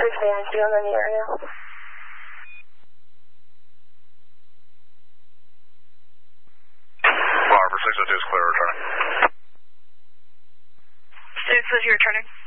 There's vans down in the area. Barbara, 602 is clear returning. 602 returning.